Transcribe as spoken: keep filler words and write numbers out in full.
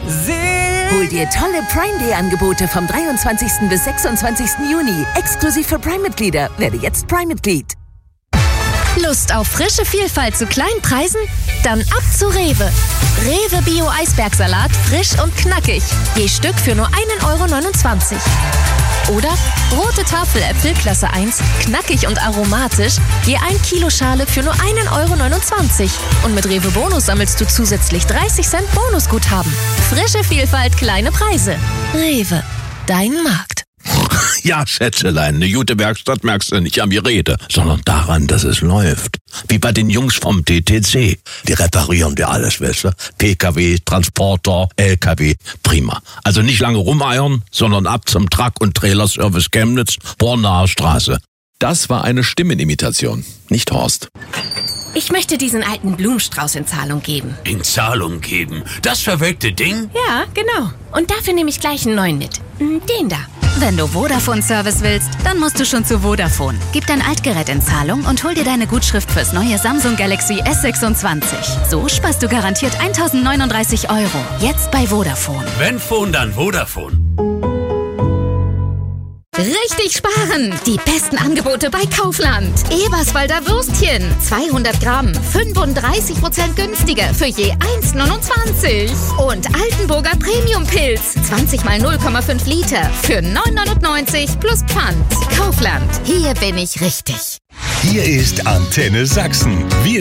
Hol dir tolle Prime Day Angebote vom dreiundzwanzigsten bis sechsundzwanzigsten Juni. Exklusiv für Prime-Mitglieder. Werde jetzt Prime-Mitglied. Lust auf frische Vielfalt zu kleinen Preisen? Dann ab zu Rewe. Rewe Bio Eisbergsalat, frisch und knackig. Je Stück für nur ein Euro neunundzwanzig. Oder rote Tafeläpfel Klasse eins, knackig und aromatisch, je ein Kilo Schale für nur ein Euro neunundzwanzig. Und mit Rewe Bonus sammelst du zusätzlich dreißig Cent Bonusguthaben. Frische Vielfalt, kleine Preise. Rewe, dein Markt. Ja, Schätzelein, eine gute Werkstatt merkst du nicht am Gerede, sondern daran, dass es läuft. Wie bei den Jungs vom T T C. Die reparieren dir alles, weißt du? P K W, Transporter, L K W, prima. Also nicht lange rumeiern, sondern ab zum Truck- und Trailerservice Chemnitz, Bornaer Straße. Das war eine Stimmenimitation, nicht Horst. Ich möchte diesen alten Blumenstrauß in Zahlung geben. In Zahlung geben? Das verwelkte Ding? Ja, genau. Und dafür nehme ich gleich einen neuen mit. Den da. Wenn du Vodafone-Service willst, dann musst du schon zu Vodafone. Gib dein Altgerät in Zahlung und hol dir deine Gutschrift fürs neue Samsung Galaxy S sechsundzwanzig. So sparst du garantiert eintausendneununddreißig Euro. Jetzt bei Vodafone. Wenn Phone, dann Vodafone. Richtig sparen! Die besten Angebote bei Kaufland. Eberswalder Würstchen. zweihundert Gramm. fünfunddreißig Prozent günstiger für je eins neunundzwanzig. Und Altenburger Premium-Pilz. zwanzig mal null Komma fünf Liter für neun neunundneunzig plus Pfand. Kaufland. Hier bin ich richtig. Hier ist Antenne Sachsen. Wir